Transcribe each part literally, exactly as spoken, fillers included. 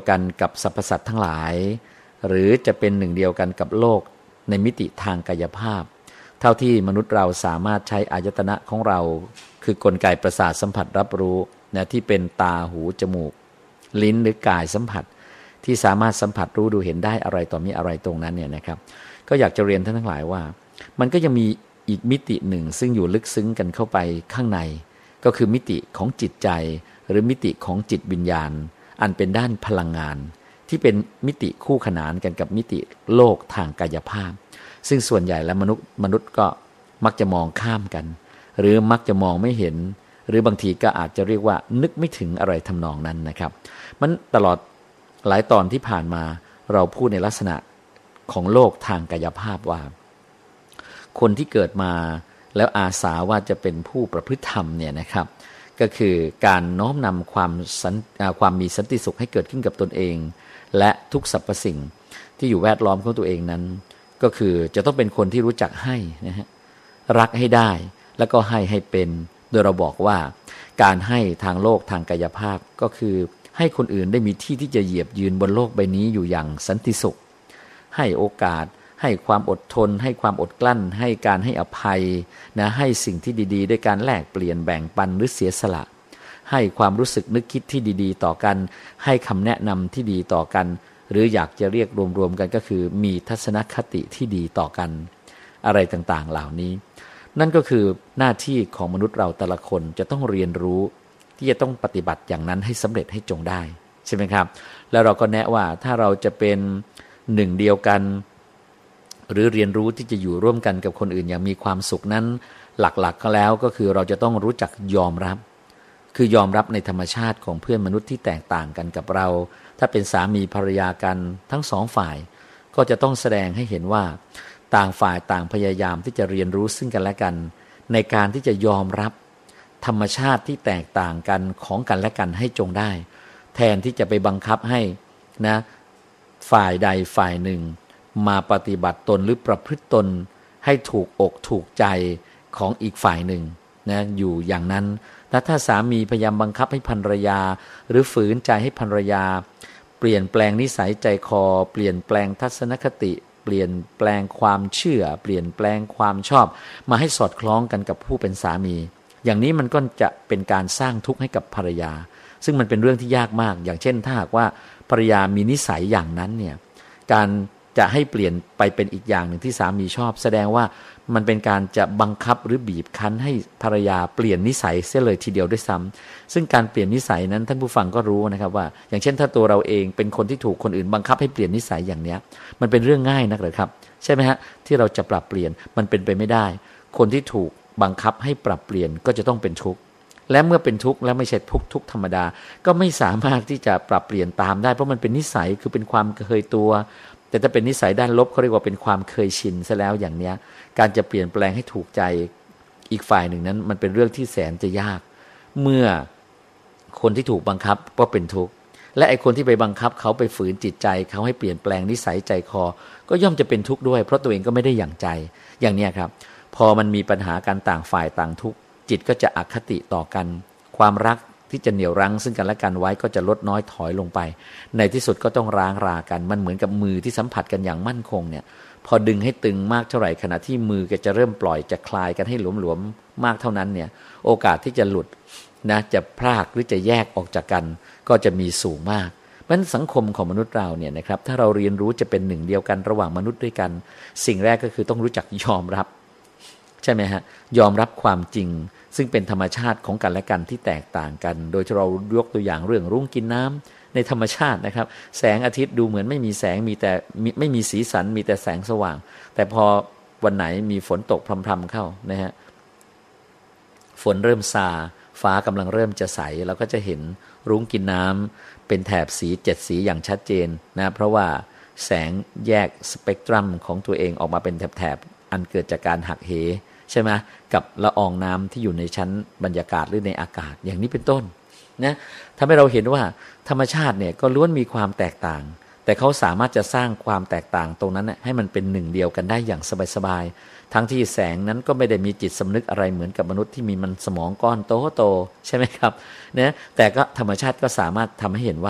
กันกับสรรพสัตว์ทั้งหลายหรือจะเป็นหนึ่งเดียวกันกับโลกในมิติทางกายภาพเท่าที่มนุษย์เราสามารถใช้อายตนะของเราคือกลไกประสาทสัมผัสรับรู้นะที่เป็นตาหูจมูกลิ้นหรือกายสัมผัสที่สามารถสัมผัสรู้ดูเห็นได้อะไรต่อมีอะไรตรงนั้นเนี่ยนะครับก็อยากจะเรียนท่านทั้งหลายว่ามันก็ยังมีอีกมิติหนึ่งซึ่งอยู่ลึกซึ้งกันเข้าไปข้างในก็คือมิติของจิตใจหรือมิติของจิตวิญญาณอันเป็นด้านพลังงานที่เป็นมิติคู่ขนานกันกับมิติโลกทางกายภาพซึ่งส่วนใหญ่แล้วมนุษย์มนุษย์ก็มักจะมองข้ามกันหรือมักจะมองไม่เห็นหรือบางทีก็อาจจะเรียกว่านึกไม่ถึงอะไรทำนองนั้นนะครับมันตลอดหลายตอนที่ผ่านมาเราพูดในลักษณะของโลกทางกายภาพว่าคนที่เกิดมาแล้วอาสาว่าจะเป็นผู้ประพฤติธรรมเนี่ยนะครับก็คือการน้อมนำความสันความมีสันติสุขให้เกิดขึ้นกับตนเองและทุกสรรพสิ่งที่อยู่แวดล้อมของตัวเองนั้นก็คือจะต้องเป็นคนที่รู้จักให้นะฮะรักให้ได้แล้วก็ให้ให้เป็นโดยเราบอกว่าการให้ทางโลกทางกายภาพก็คือให้คนอื่นได้มีที่ที่จะเหยียบยืนบนโลกใบนี้อยู่อย่างสันติสุขให้โอกาสให้ความอดทนให้ความอดกลั้นให้การให้อภัยนะให้สิ่งที่ดีๆด้วยการแลกเปลี่ยนแบ่งปันหรือเสียสละให้ความรู้สึกนึกคิดที่ดีๆต่อกันให้คำแนะนำที่ดีต่อกันหรืออยากจะเรียกรวมๆกันก็คือมีทัศนคติที่ดีต่อกันอะไรต่างๆเหล่านี้นั่นก็คือหน้าที่ของมนุษย์เราแต่ละคนจะต้องเรียนรู้ที่จะต้องปฏิบัติอย่างนั้นให้สำเร็จให้จงได้ใช่ไหมครับแล้วเราก็แนะว่าถ้าเราจะเป็นหนึ่งเดียวกันหรือเรียนรู้ที่จะอยู่ร่วมกันกับคนอื่นอย่างมีความสุขนั้นหลักๆก็แล้วก็คือเราจะต้องรู้จักยอมรับคือยอมรับในธรรมชาติของเพื่อนมนุษย์ที่แตกต่างกันกับเราถ้าเป็นสามีภรรยากันทั้งสองฝ่ายก็จะต้องแสดงให้เห็นว่าต่างฝ่ายต่างพยายามที่จะเรียนรู้ซึ่งกันและกันในการที่จะยอมรับธรรมชาติที่แตกต่างกันของกันและกันให้จงได้แทนที่จะไปบังคับให้นะฝ่ายใดฝ่ายหนึ่งมาปฏิบัติตนหรือประพฤติตนให้ถูกอกถูกใจของอีกฝ่ายหนึ่งนะอยู่อย่างนั้นและถ้าสามีพยายามบังคับให้ภรรยาหรือฝืนใจให้ภรรยาเปลี่ยนแปลงนิสัยใจคอเปลี่ยนแปลงทัศนคติเปลี่ยนแปลงความเชื่อเปลี่ยนแปลงความชอบมาให้สอดคล้องกันกับผู้เป็นสามีอย่างนี้มันก็จะเป็นการสร้างทุกข์ให้กับภรรยาซึ่งมันเป็นเรื่องที่ยากมากอย่างเช่นถ้าหากว่าภรรยามีนิสัยอย่างนั้นเนี่ยการจะให้เปลี่ยนไปเป็นอีกอย่างหนึ่งที่สามีชอบแสดงว่ามันเป็นการจะบังคับหรือบีบคั้นให้ภรรยาเปลี่ยนนิสัยเสียเลยทีเดียวด้วยซ้ำซึ่งการเปลี่ยนนิสัยนั้นท่านผู้ฟังก็รู้นะครับว่าอย่างเช่นถ้าตัวเราเองเป็นคนที่ถูกคนอื่นบังคับให้เปลี่ยนนิสัยอย่างเนี้ยมันเป็นเรื่องง่ายนักหรือครับใช่ไหมฮะที่เราจะปรับเปลี่ยนมันเป็นไปไม่ได้คนที่ถูกบังคับให้ปรับเปลี่ยนก็จะต้องเป็นทุกข์และเมื่อเป็นทุกข์แล้วไม่ใช่ทุกข์ทุกข์ธรรมดาก็ไม่สามารถที่จะปรับเปลี่ยนตามได้เพราะมันเป็นนิสัยคือเป็นความเคยตัวแต่ถ้าเป็นนิสัยด้านลบเขาเรียกว่าเป็นความเคยชินซะแล้วอย่างเนี้ยการจะเปลี่ยนแปลงให้ถูกใจอีกฝ่ายหนึ่งนั้นมันเป็นเรื่องที่แสนจะยากเมื่อคนที่ถูกบังคับก็เป็นทุกข์และไอ้คนที่ไปบังคับเขาไปฝืนจิตใจเขาให้เปลี่ยนแปลงนิสัยใจคอก็ย่อมจะเป็นทุกข์ด้วยเพราะตัวเองก็ไม่ได้อย่างใจอย่างเนี้ยครับพอมันมีปัญหาการต่างฝ่ายต่างทุกข์จิตก็จะอคติต่อกันความรักที่จะเหนี่ยวรั้งซึ่งกันและกันไว้ก็จะลดน้อยถอยลงไปในที่สุดก็ต้องร้างรากันมันเหมือนกับมือที่สัมผัสกันอย่างมั่นคงเนี่ยพอดึงให้ตึงมากเท่าไหร่ขณะที่มือก็จะเริ่มปล่อยจะคลายกันให้หลวมๆมากเท่านั้นเนี่ยโอกาสที่จะหลุดนะจะพรากหรือจะแยกออกจากกันก็จะมีสูงมากเพราะฉะนั้นสังคมของมนุษย์เราเนี่ยนะครับถ้าเราเรียนรู้จะเป็นหนึ่งเดียวกันระหว่างมนุษย์ด้วยกันสิ่งแรกก็คือต้องรู้จักยอมรับใช่ไหมฮะยอมรับความจริงซึ่งเป็นธรรมชาติของกันและกันที่แตกต่างกันโดยเรายกตัวอย่างเรื่องรุ้งกินน้ำในธรรมชาตินะครับแสงอาทิตย์ดูเหมือนไม่มีแสงมีแต่ไม่มีสีสันมีแต่แสงสว่างแต่พอวันไหนมีฝนตกพรำๆเข้านะฮะฝนเริ่มซาฟ้ากำลังเริ่มจะใสเราก็จะเห็นรุ้งกินน้ำเป็นแถบสีเจ็ดสีอย่างชัดเจนนะเพราะว่าแสงแยกสเปกตรัมของตัวเองออกมาเป็นแถบๆอันเกิดจากการหักเหใช่ไหมกับละอองน้ำที่อยู่ในชั้นบรรยากาศหรือในอากาศอย่างนี้เป็นต้นนะทำให้เราเห็นว่าธรรมชาติเนี่ยก็ล้วนมีความแตกต่างแต่เขาสามารถจะสร้างความแตกต่างตรงนั้นให้มันเป็นหนึ่งเดียวกันได้อย่างสบายๆทั้งที่แสงนั้นก็ไม่ได้มีจิตสำนึกอะไรเหมือนกับมนุษย์ที่มีมันสมองก้อนโตๆใช่ไหมครับนะแต่ก็ธรรมชาติก็สามารถทำให้เห็นว่า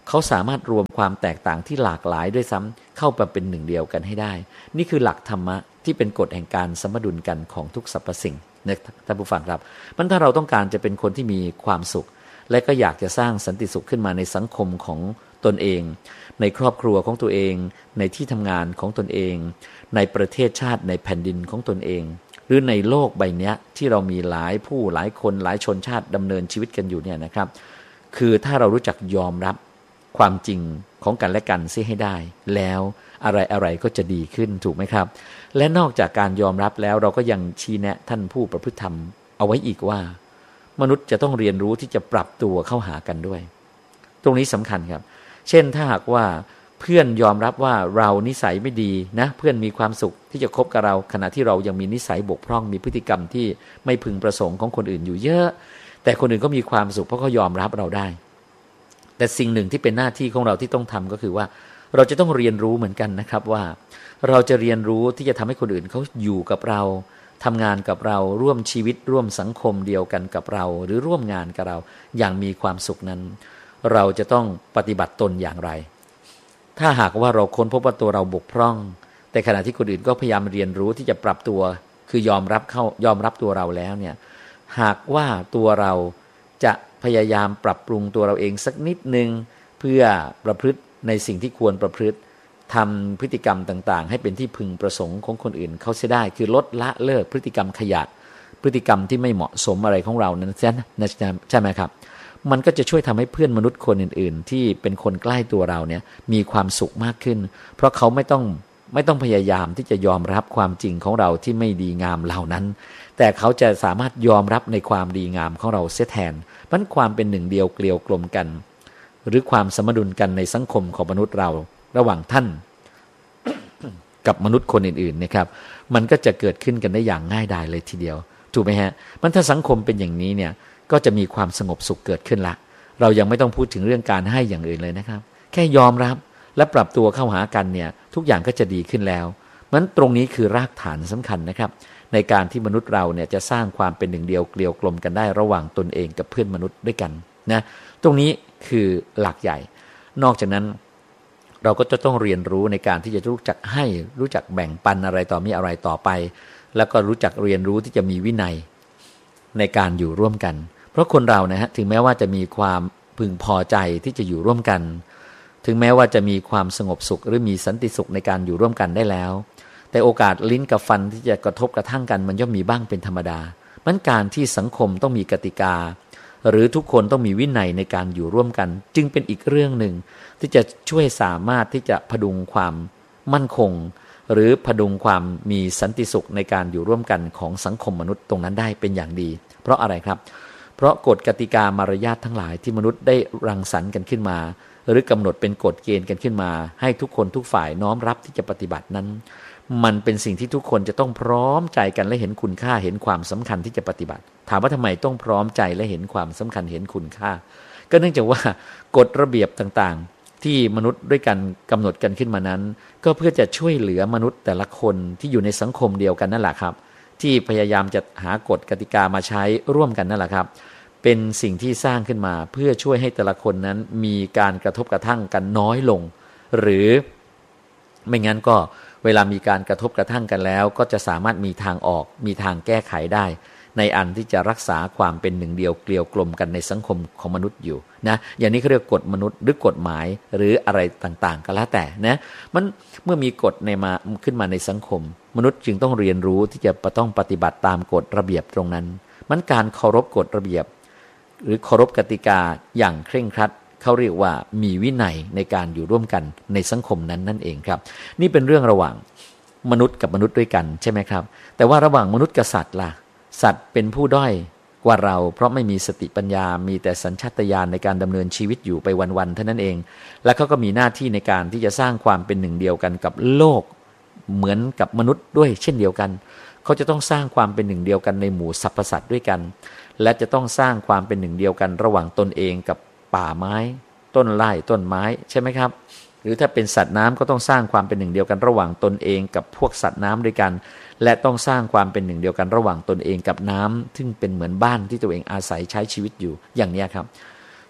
เขาสามารถรวมความแตกต่างที่หลากหลายด้วยซ้ำเข้ามาเป็นหนึ่งเดียวกันให้ได้นี่คือหลักธรรมะที่เป็นกฎแห่งการสมดุลกันของทุกสรรพสิ่งนะท่านผู้ฟังครับมันถ้าเราต้องการจะเป็นคนที่มีความสุขและก็อยากจะสร้างสันติสุขขึ้นมาในสังคมของตนเองในครอบครัวของตัวเองในที่ทำงานของตนเองในประเทศชาติในแผ่นดินของตนเองหรือในโลกใบนี้ที่เรามีหลายผู้หลายคนหลายชนชาติดำเนินชีวิตกันอยู่เนี่ยนะครับคือถ้าเรารู้จักยอมรับความจริงของกันและกันเสียให้ได้แล้วอะไรอะไรก็จะดีขึ้นถูกไหมครับและนอกจากการยอมรับแล้วเราก็ยังชี้แนะท่านผู้ประพฤติธรรมเอาไว้อีกว่ามนุษย์จะต้องเรียนรู้ที่จะปรับตัวเข้าหากันด้วยตรงนี้สำคัญครับเช่นถ้าหากว่าเพื่อนยอมรับว่าเรานิสัยไม่ดีนะเพื่อนมีความสุขที่จะคบกับเราขณะที่เรายังมีนิสัยบกพร่องมีพฤติกรรมที่ไม่พึงประสงค์ของคนอื่นอยู่เยอะแต่คนอื่นก็มีความสุขเพราะเขายอมรับเราได้แต่สิ่งหนึ่งที่เป็นหน้าที่ของเราที่ต้องทำก็คือว่าเราจะต้องเรียนรู้เหมือนกันนะครับว่าเราจะเรียนรู้ที่จะทำให้คนอื่นเขาอยู่กับเราทำงานกับเราร่วมชีวิตร่วมสังคมเดียวกันกับเราหรือร่วมงานกับเราอย่างมีความสุขนั้นเราจะต้องปฏิบัติตนอย่างไรถ้าหากว่าเราค้นพบว่าตัวเราบกพร่องแต่ขณะที่คนอื่นก็พยายามเรียนรู้ที่จะปรับตัวคือยอมรับเข้ายอมรับตัวเราแล้วเนี่ยหากว่าตัวเราจะพยายามปรับปรุงตัวเราเองสักนิดนึงเพื่อประพฤติในสิ่งที่ควรประพฤติทำพฤติกรรมต่างๆให้เป็นที่พึงประสงค์ของคนอื่นเขาเสียได้คือลดละเลิกพฤติกรรมขยะพฤติกรรมที่ไม่เหมาะสมอะไรของเรานั้นใช่ไหมครับมันก็จะช่วยทำให้เพื่อนมนุษย์คนอื่นๆที่เป็นคนใกล้ตัวเราเนี่ยมีความสุขมากขึ้นเพราะเขาไม่ต้องไม่ต้องพยายามที่จะยอมรับความจริงของเราที่ไม่ดีงามเหล่านั้นแต่เขาจะสามารถยอมรับในความดีงามของเราเสียแทนมันความเป็นหนึ่งเดียวเกลียวกลมกันหรือความสมดุลกันในสังคมของมนุษย์เราระหว่างท่าน กับมนุษย์คนอื่นๆนะครับมันก็จะเกิดขึ้นกันได้อย่างง่ายดายเลยทีเดียวถูกไหมฮะมันถ้าสังคมเป็นอย่างนี้เนี่ยก็จะมีความสงบสุขเกิดขึ้นละเรายังไม่ต้องพูดถึงเรื่องการให้อย่างอื่นเลยนะครับแค่ยอมรับและปรับตัวเข้าหากันเนี่ยทุกอย่างก็จะดีขึ้นแล้วมันตรงนี้คือรากฐานสำคัญนะครับในการที่มนุษย์เราเนี่ยจะสร้างความเป็นหนึ่งเดียวเกลียวกลมกันได้ระหว่างตนเองกับเพื่อนมนุษย์ด้วยกันนะตรงนี้คือหลักใหญ่นอกจากนั้นเราก็จะต้องเรียนรู้ในการที่จะรู้จักให้รู้จักแบ่งปันอะไรต่อมีอะไรต่อไปแล้วก็รู้จักเรียนรู้ที่จะมีวินัยในการอยู่ร่วมกันเพราะคนเรานะฮะถึงแม้ว่าจะมีความพึงพอใจที่จะอยู่ร่วมกันถึงแม้ว่าจะมีความสงบสุขหรือมีสันติสุขในการอยู่ร่วมกันได้แล้วแต่โอกาสลิ้นกับฟันที่จะกระทบกระทั่งกันมันย่อมมีบ้างเป็นธรรมดามันการที่สังคมต้องมีกติกาหรือทุกคนต้องมีวินัยในการอยู่ร่วมกันจึงเป็นอีกเรื่องหนึ่งที่จะช่วยสามารถที่จะพดุงความมั่นคงหรือพดุงความมีสันติสุขในการอยู่ร่วมกันของสังคมมนุษย์ตรงนั้นได้เป็นอย่างดีเพราะอะไรครับเพราะกฎกติกามารยาททั้งหลายที่มนุษย์ได้รังสรรค์กันขึ้นมาหรือกำหนดเป็นกฎเกณฑ์กันขึ้นมาให้ทุกคนทุกฝ่ายน้อมรับที่จะปฏิบัตินั้นมันเป็นสิ่งที่ทุกคนจะต้องพร้อมใจกันและเห็นคุณค่าเห็นความสำคัญที่จะปฏิบัติถามว่าทำไมต้องพร้อมใจและเห็นความสำคัญเห็นคุณค่าก็เนื่องจากว่ากฎระเบียบต่างๆที่มนุษย์ด้วยกันกำหนดกันขึ้นมานั้นก็เพื่อจะช่วยเหลือมนุษย์แต่ละคนที่อยู่ในสังคมเดียวกันนั่นแหละครับที่พยายามจะหากฎกติกามาใช้ร่วมกันนั่นแหละครับเป็นสิ่งที่สร้างขึ้นมาเพื่อช่วยให้แต่ละคนนั้นมีการกระทบกระทั่งกันน้อยลงหรือไม่งั้นก็เวลามีการกระทบกระทั่งกันแล้วก็จะสามารถมีทางออกมีทางแก้ไขได้ในอันที่จะรักษาความเป็นหนึ่งเดียวเกลียวกลมกันในสังคมของมนุษย์อยู่นะอย่างนี้เขาเรียกกฎมนุษย์หรือกฎหมายหรืออะไรต่างๆก็แล้วแต่นะมันเมื่อมีกฎในมาขึ้นมาในสังคมมนุษย์จึงต้องเรียนรู้ที่จะต้องปฏิบัติตามกฎระเบียบตรงนั้นมันการเคารพกฎระเบียบหรือเคารพกติกาอย่างเคร่งครัดเขาเรียกว่ามีวินัยในการอยู่ร่วมกันในสังคมนั้นนั่นเองครับนี่เป็นเรื่องระหว่างมนุษย์กับมนุษย์ด้วยกันใช่ไหมครับแต่ว่าระหว่างมนุษย์กับสัตว์ล่ะสัตว์เป็นผู้ด้อยกว่าเราเพราะไม่มีสติปัญญามีแต่สัญชาตญาณในการดำเนินชีวิตอยู่ไปวันๆเท่านั้นเองและเขาก็มีหน้าที่ในการที่จะสร้างความเป็นหนึ่งเดียวกันกับโลกเหมือนกับมนุษย์ด้วยเช่นเดียวกันเขาจะต้องสร้างความเป็นหนึ่งเดียวกันในหมู่สรรพสัตว์ด้วยกันและจะต้องสร้างความเป็นหนึ่งเดียวกันระหว่างตนเองกับป่าไม้ต้นไร่ต้นไม้ใช่ไหมครับหรือถ้าเป็นสัตว์น้ำก็ต้องสร้างความเป็นหนึ่งเดียวกันระหว่างตนเองกับพวกสัตว์น้ำด้วยกันและต้องสร้างความเป็นหนึ่งเดียวกันระหว่างตนเองกับน้ำซึ่งเป็นเหมือนบ้านที่ตัวเองอาศัยใช้ชีวิตอยู่อย่างนี้ครับ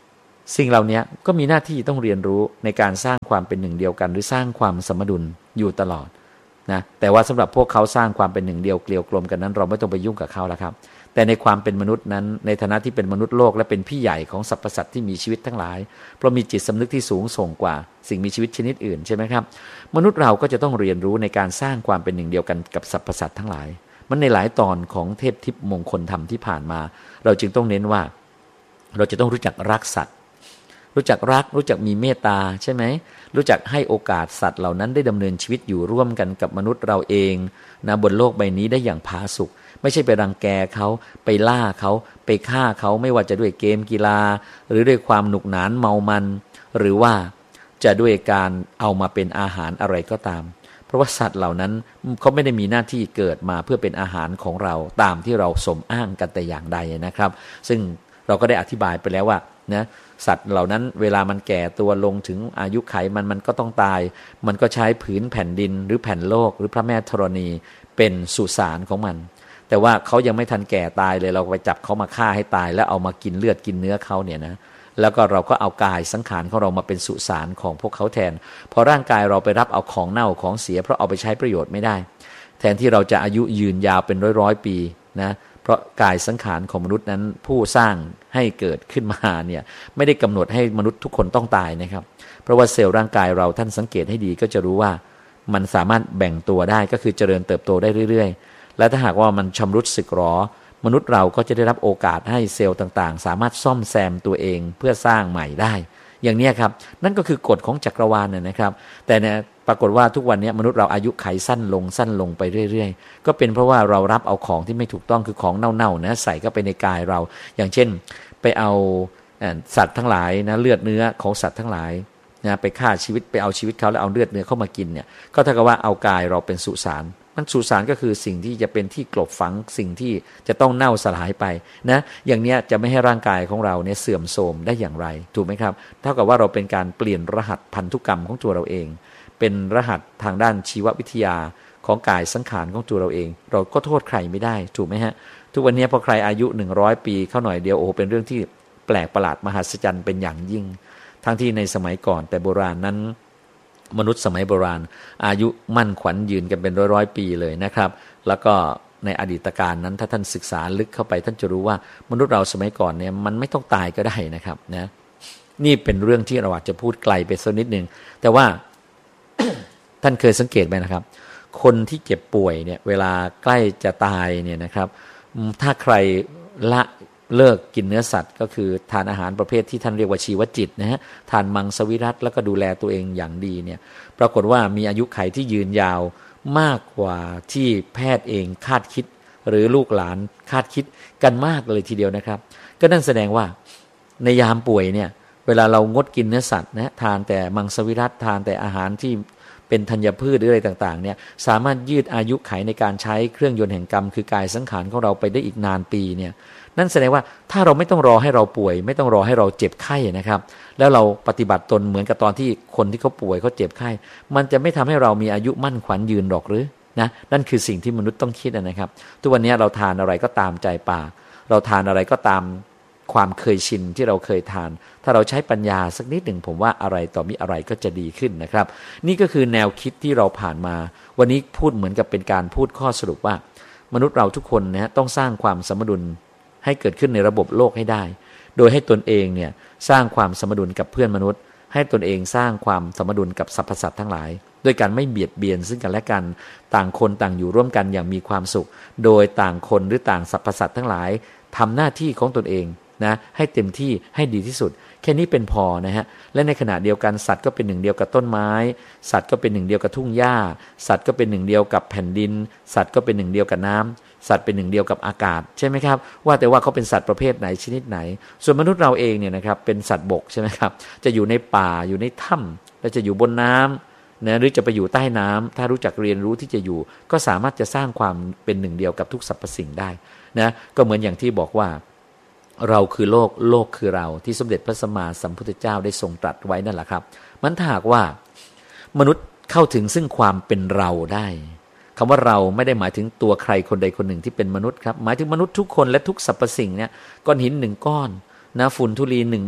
สิ่งเหล่านี้ก็มีหน้าที่ต้องเรียนรู้ในการสร้างความเป็นหนึ่งเดียวกันหรือสร้างความสมดุลอยู่ตลอดนะแต่ว่าสำหรับพวกเขาสร้างความเป็นหนึ่งเดียวเกลียวกลมกันนั้นเราไม่ต้องไปยุ่งกับเขาแล้วครับแต่ในความเป็นมนุษย์นั้นในฐานะที่เป็นมนุษย์โลกและเป็นพี่ใหญ่ของสรรพสัตว์ที่มีชีวิตทั้งหลายเพราะมีจิตสำนึกที่สูงส่งกว่าสิ่งมีชีวิตชนิดอื่นใช่ไหมครับมนุษย์เราก็จะต้องเรียนรู้ในการสร้างความเป็นหนึ่งเดียวกันกับสรรพสัตว์ทั้งหลายมันในหลายตอนของเทพทิพย์มงคลธรรมที่ผ่านมาเราจึงต้องเน้นว่าเราจะต้องรู้จักรักสัตว์รู้จักรักรู้จักมีเมตตาใช่ไหมรู้จักให้โอกาสสัตว์เหล่านั้นได้ดำเนินชีวิตอยู่ร่วมกันกับมนุษย์เราเองนะบนโลกใบนี้ได้อย่างผาสุกไม่ใช่ไปรังแกเขาไปล่าเขาไปฆ่าเขาไม่ว่าจะด้วยเกมกีฬาหรือด้วยความหนุกหนานเมามันหรือว่าจะด้วยการเอามาเป็นอาหารอะไรก็ตามเพราะว่าสัตว์เหล่านั้นเขาไม่ได้มีหน้าที่เกิดมาเพื่อเป็นอาหารของเราตามที่เราสมอ้างกันแต่อย่างใดนะครับซึ่งเราก็ได้อธิบายไปแล้วว่านะสัตว์เหล่านั้นเวลามันแก่ตัวลงถึงอายุไขมันมันก็ต้องตายมันก็ใช้ผืนแผ่นดินหรือแผ่นโลกหรือพระแม่ธรณีเป็นสุสานของมันแต่ว่าเขายังไม่ทันแก่ตายเลยเราไปจับเขามาฆ่าให้ตายแล้วเอามากินเลือดกินเนื้อเขาเนี่ยนะแล้วก็เราก็เอากายสังขารของเรามาเป็นสุสานของพวกเขาแทนพอร่างกายเราไปรับเอาของเน่าของเสียเพราะเอาไปใช้ประโยชน์ไม่ได้แทนที่เราจะอายุยืนยาวเป็นร้อยร้อยปีนะเพราะกายสังขารของมนุษย์นั้นผู้สร้างให้เกิดขึ้นมาเนี่ยไม่ได้กำหนดให้มนุษย์ทุกคนต้องตายนะครับเพราะว่าเซลล์ร่างกายเราท่านสังเกตให้ดีก็จะรู้ว่ามันสามารถแบ่งตัวได้ก็คือเจริญเติบโตได้เรื่อยๆและถ้าหากว่ามันชำรุดสึกหรอมนุษย์เราก็จะได้รับโอกาสให้เซลล์ต่างๆสามารถซ่อมแซมตัวเองเพื่อสร้างใหม่ได้อย่างนี้ครับนั่นก็คือกฎของจักรวาลน่ะนะครับแต่เนี่ยปรากฏว่าทุกวันนี้มนุษย์เราอายุไขสั้นลงสั้นลงไปเรื่อยๆก็เป็นเพราะว่าเรารับเอาของที่ไม่ถูกต้องคือของเน่าๆนะใส่เข้าไปในกายเราอย่างเช่นไปเอาสัตว์ทั้งหลายนะเลือดเนื้อของสัตว์ทั้งหลายนะไปฆ่าชีวิตไปเอาชีวิตเขาแล้วเอาเลือดเนื้อเข้ามากินเนี่ยก็เท่ากับว่าเอากายเราเป็นสุสานมันสุสานก็คือสิ่งที่จะเป็นที่กลบฝังสิ่งที่จะต้องเน่าสลายไปนะอย่างเนี้ยจะไม่ให้ร่างกายของเราเนี่ยเสื่อมโทรมได้อย่างไรถูกไหมครับเท่ากับว่าเราเป็นการเปลี่ยนรหัสพันธุกรรมของตัวเราเองเป็นรหัสทางด้านชีววิทยาของกายสังขารของตัวเราเองเราก็โทษใครไม่ได้ถูกไหมฮะทุกวันนี้พอใครอายุหนึ่งร้อยปีเข้าหน่อยเดียวโอ้โหเป็นเรื่องที่แปลกประหลาดมหัศจรรย์เป็นอย่างยิ่งทั้งที่ในสมัยก่อนแต่โบราณนั้นมนุษย์สมัยโบราณอายุมั่นขวัญยืนกันเป็นร้อยๆปีเลยนะครับแล้วก็ในอดีตการนั้นถ้าท่านศึกษาลึกเข้าไปท่านจะรู้ว่ามนุษย์เราสมัยก่อนเนี่ยมันไม่ต้องตายก็ได้นะครับนะนี่เป็นเรื่องที่เราอาจจะพูดไกลไปสักนิดนึงแต่ว่า ท่านเคยสังเกตไหมนะครับคนที่เจ็บป่วยเนี่ยเวลาใกล้จะตายเนี่ยนะครับถ้าใครละเลิกกินเนื้อสัตว์ก็คือทานอาหารประเภทที่ท่านเรียกว่าชีวจิตนะฮะทานมังสวิรัติแล้วก็ดูแลตัวเองอย่างดีเนี่ยปรากฏว่ามีอายุขัยที่ยืนยาวมากกว่าที่แพทย์เองคาดคิดหรือลูกหลานคาดคิดกันมากเลยทีเดียวนะครับก็นั่นแสดงว่าในยามป่วยเนี่ยเวลาเรางดกินเนื้อสัตว์นะทานแต่มังสวิรัติทานแต่อาหารที่เป็นธัญพืชหรืออะไรต่างๆเนี่ยสามารถยืดอายุขัยในการใช้เครื่องยนต์แห่งกรรมคือกายสังขารของเราไปได้อีกนานปีเนี่ยนั่นแสดงว่าถ้าเราไม่ต้องรอให้เราป่วยไม่ต้องรอให้เราเจ็บไข้นะครับแล้วเราปฏิบัติตนเหมือนกับตอนที่คนที่เขาป่วยเขาเจ็บไข้มันจะไม่ทำให้เรามีอายุมั่นขวัญยืนหรอกหรือนะนั่นคือสิ่งที่มนุษย์ต้องคิดนะครับทุกวันนี้เราทานอะไรก็ตามใจปากเราทานอะไรก็ตามความเคยชินที่เราเคยทานถ้าเราใช้ปัญญาสักนิดหนึ่งผมว่าอะไรต่อมีอะไรก็จะดีขึ้นนะครับนี่ก็คือแนวคิดที่เราผ่านมาวันนี้พูดเหมือนกับเป็นการพูดข้อสรุปว่ามนุษย์เราทุกคนนะต้องสร้างความสมดุลให้เกิดขึ้นในระบบโลกให้ได้โดยให้ตนเองเนี่ยสร้างความสมดุลกับเพื่อนมนุษย์ให้ตนเองสร้างความสมดุลกับสรรพสัตว์ทั้งหลายด้วยการไม่เบียดเบียนซึ่งกันและกันต่างคนต่างอยู่ร่วมกันอย่างมีความสุขโดยต่างคนหรือต่างสรรพสัตว์ทั้งหลายทำหน้าที่ของตนเองนะให้เต็มที่ให้ดีที่สุดแค่นี้เป็นพอนะฮะและในขณะเดียวกันสัตว์ก็เป็นหนึ่งเดียวกับต้นไม้สัตว์ก็เป็นหนึ่งเดียวกับทุ่งหญ้าสัตว์ก็เป็นหนึ่งเดียวกับแผ่นดินสัตว์ก็เป็นหนึ่งเดียวกับน้ำสัตว์เป็นหนึ่งเดียวกับอากาศใช่ไหมครับว่าแต่ว่าเขาเป็นสัตว์ประเภทไหนชนิดไหนส่วนมนุษย์เราเองเนี่ยนะครับเป็นสัตว์บกใช่ไหมครับจะอยู่ในป่าอยู่ในถ้ำและจะอยู่บนน้ำนะหรือจะไปอยู่ใต้น้ำถ้ารู้จักเรียนรู้ที่จะอยู่ก็สามารถจะสร้างความเป็นหนึ่งเดียวกับทุกสรรพสิ่งได้นะก็เหมือนอย่างที่บอกว่าเราคือโลกโลกคือเราที่สมเด็จพระสัมมาสัมพุทธเจ้าได้ทรงตรัสไว้นั่นแหละครับมันถ้าหากว่ามนุษย์เข้าถึงซึ่งความเป็นเราได้คำว่าเราไม่ได้หมายถึงตัวใครคนใดคนหนึ่งที่เป็นมนุษย์ครับหมายถึงมนุษย์ทุกคนและทุกสรรพสิ่งเนี่ยก้อนหินหนึ่งก้อนนะฝุ่นธุลีหนึ่งเม็ด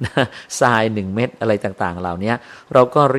ทรายหนึ่งเม็ดอะไรต่างๆเหล่านี้เราก็